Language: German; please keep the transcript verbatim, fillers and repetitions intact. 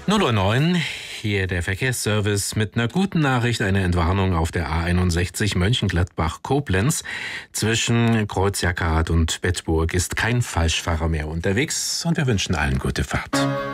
null Uhr neun, hier der Verkehrsservice mit einer guten Nachricht, eine Entwarnung auf der A einundsechzig Mönchengladbach-Koblenz. Zwischen Kreuz Jackerhardt und Bedburg ist kein Falschfahrer mehr unterwegs und wir wünschen allen gute Fahrt.